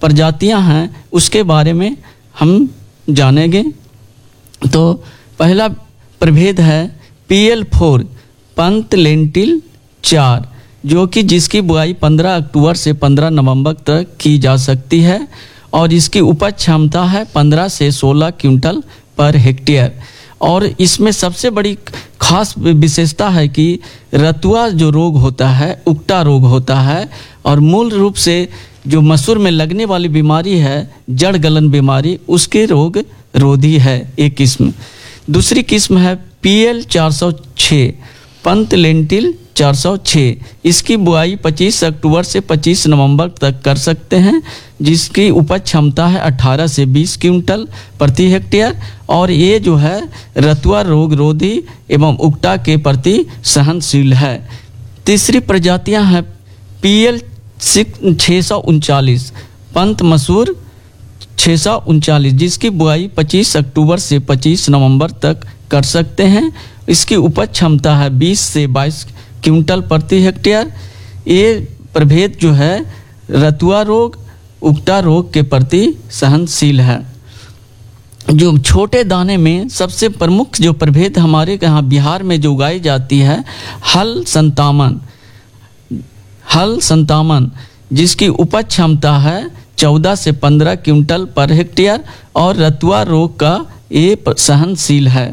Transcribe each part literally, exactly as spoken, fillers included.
प्रजातियां हैं उसके बारे में हम जानेंगे। तो पहला प्रभेद है P L four Pant lentil चार, जो कि जिसकी बुआई पंद्रह अक्टूबर से पंद्रह नवंबर तक की जा सकती है और इसकी उपज क्षमता है पंद्रह से सोलह क्विंटल पर हेक्टेयर। और इसमें सबसे बड़ी खास विशेषता है कि रतुआ जो रोग होता है, उकटा रोग होता है, और मूल रूप से जो मसूर में लगने वाली बीमारी है जड़ गलन बीमारी, उसके रोग रोधी है एक किस्म। दूसरी किस्म है पी एल चार सौ छः पंत लेंटिल चार सौ छः, इसकी बुआई पच्चीस अक्टूबर से पच्चीस नवंबर तक कर सकते हैं, जिसकी उपज क्षमता है अठारह से बीस क्विंटल प्रति हेक्टेयर। और ये जो है रतुआ रोग रोधी एवं उकटा के प्रति सहनशील है। तीसरी प्रजातियां हैं पी एल छः सौ उनचालीस पंत मसूर छः सौ उनचालीस, जिसकी बुआई पच्चीस अक्टूबर से पच्चीस नवंबर तक कर सकते हैं। इसकी उपज क्षमता है बीस से बाईस क्विंटल प्रति हेक्टेयर। ये प्रभेद जो है रतुआ रोग उकटा रोग के प्रति सहनशील है। जो छोटे दाने में सबसे प्रमुख जो प्रभेद हमारे यहाँ बिहार में जो उगाई जाती है हल संतामन हल संतामन जिसकी उपज क्षमता है चौदह से पंद्रह क्विंटल पर हेक्टेयर और रतुआ रोग का ये सहनशील है।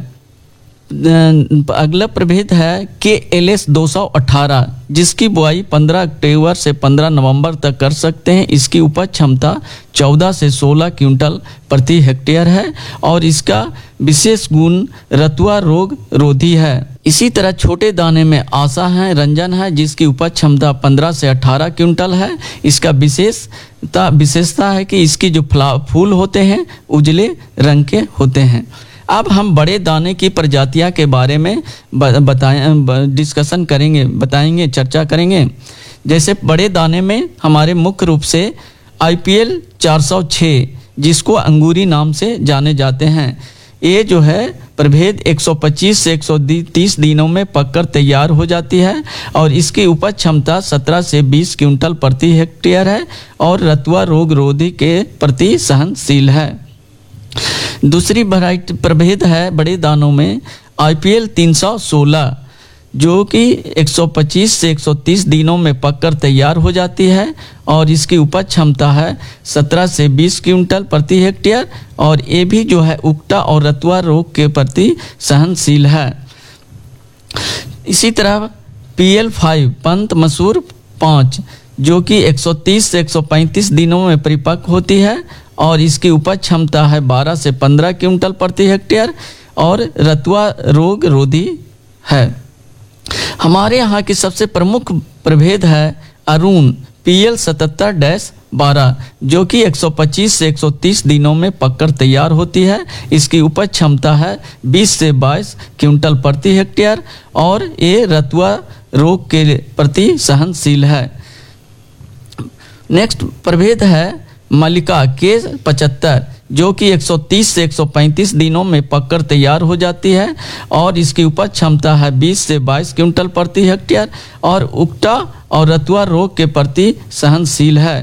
अगला प्रभेद है के एल एस दो सौ अठारह, जिसकी बुआई पंद्रह अक्टूबर से पंद्रह नवंबर तक कर सकते हैं। इसकी उपज क्षमता चौदह से सोलह क्विंटल प्रति हेक्टेयर है और इसका विशेष गुण रतुआ रोग रोधी है। इसी तरह छोटे दाने में आशा है रंजन है, जिसकी उपज क्षमता पंद्रह से अठारह क्विंटल है। इसका विशेषता विशेषता है कि इसकी जो फूल होते हैं उजले रंग के होते हैं। अब हम बड़े दाने की प्रजातियां के बारे में बताएं डिस्कशन करेंगे बताएंगे चर्चा करेंगे। जैसे बड़े दाने में हमारे मुख्य रूप से आई पी एल चार सौ छः, जिसको अंगूरी नाम से जाने जाते हैं। ये जो है प्रभेद एक सौ पच्चीस से एक सौ तीस दिनों में पककर तैयार हो जाती है और इसकी उपज क्षमता सत्रह से बीस क्विंटल प्रति हेक्टेयर है और रतुआ रोग रोधी के प्रति सहनशील है। दूसरी वैरायटी प्रभेद है बड़े दानों में आई पी एल तीन सौ सोलह, जो कि एक सौ पच्चीस से एक सौ तीस दिनों में पककर तैयार हो जाती है और इसकी उपज क्षमता है सत्रह से बीस क्विंटल प्रति हेक्टेयर और ये भी जो है उकटा और रतुआ रोग के प्रति सहनशील है। इसी तरह पी एल फाइव पंत मसूर पाँच, जो कि एक सौ तीस से एक सौ पैंतीस दिनों में परिपक्व होती है और इसकी उपज क्षमता है बारह से पंद्रह क्विंटल प्रति हेक्टेयर और रतुआ रोग रोधी है। हमारे यहाँ की सबसे प्रमुख प्रभेद है अरुण पी एल सतहत्तर डैश बारह, जो कि एक सौ पच्चीस से एक सौ तीस दिनों में पककर तैयार होती है। इसकी उपज क्षमता है बीस से बाईस क्विंटल प्रति हेक्टेयर और ये रतुआ रोग के प्रति सहनशील है। नेक्स्ट प्रभेद है मल्लिका के पचहत्तर, जो कि एक सौ तीस से एक सौ पैंतीस दिनों में पककर तैयार हो जाती है और इसकी उपज क्षमता है बीस से बाईस क्विंटल प्रति हेक्टेयर और उकटा और रतुआ रोग के प्रति सहनशील है।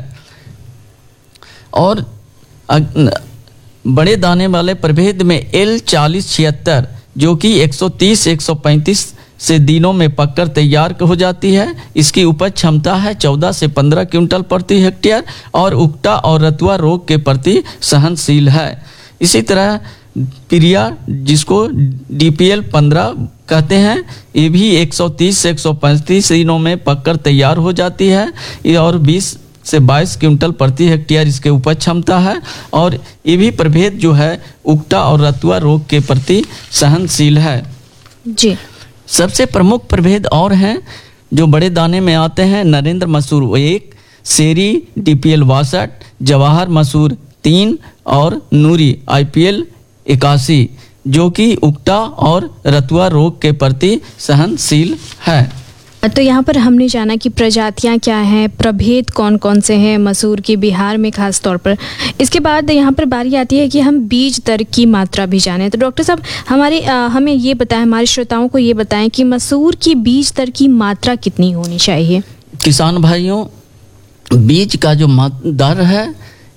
और बड़े दाने वाले प्रभेद में एल चालीस छिहत्तर, जो कि एक सौ तीस से एक सौ पैंतीस से दिनों में पककर तैयार हो जाती है। इसकी उपज क्षमता है चौदह से पंद्रह क्विंटल प्रति हेक्टेयर और उकटा और रतुआ रोग के प्रति सहनशील है। इसी तरह प्रिया, जिसको डी पी एल पंद्रह कहते हैं, ये भी एक सौ तीस से एक सौ पैंतीस दिनों में पककर तैयार हो जाती है और बीस से बाईस क्विंटल प्रति हेक्टेयर इसके उपज क्षमता है और ये भी प्रभेद जो है उकटा और रतुआ रोग के प्रति सहनशील है। जी, सबसे प्रमुख प्रभेद और हैं जो बड़े दाने में आते हैं नरेंद्र मसूर एक, शेरी डी पी एल बासठ, जवाहर मसूर तीन और नूरी आई पी एल इक्यासी, जो कि उकटा और रतुआ रोग के प्रति सहनशील है। तो यहाँ पर हमने जाना कि प्रजातियाँ क्या हैं, प्रभेद कौन कौन से हैं मसूर की बिहार में खास तौर पर। इसके बाद यहाँ पर बारी आती है कि हम बीज दर की मात्रा भी जानें। तो डॉक्टर साहब हमारे आ, हमें ये बताएं, हमारे श्रोताओं को ये बताएं कि मसूर की बीज दर की मात्रा कितनी होनी चाहिए। किसान भाइयों, बीज का जो दर है